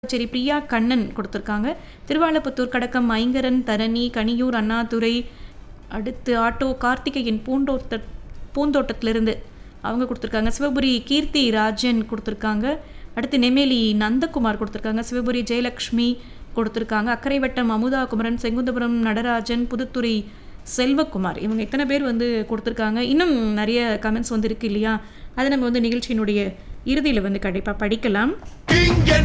சரி பிரியா கண்ணன் கொடுத்துருக்காங்க. திருவாலப்புத்தூர் கடக்கம் ஐங்கரன் தரணி கனியூர் அண்ணாதுரை, அடுத்து ஆட்டோ கார்த்திகேயன் பூந்தோட்டத்திலிருந்து அவங்க கொடுத்துருக்காங்க. சிவபுரி கீர்த்தி ராஜன் கொடுத்துருக்காங்க. அடுத்து நெமேலி நந்தகுமார் கொடுத்துருக்காங்க. சிவபுரி ஜெயலக்ஷ்மி கொடுத்துருக்காங்க. அக்கரைவட்டம் அமுதா குமரன், செங்குந்தபுரம் நடராஜன், புதுத்துறை செல்வகுமார், இவங்க இத்தனை பேர் கொடுத்துருக்காங்க. இன்னும் நிறைய கமெண்ட்ஸ் இருக்கு இல்லையா, அதை நம்ம நிகழ்ச்சியினுடைய இறுதியில் கண்டிப்பாக படிக்கலாம்.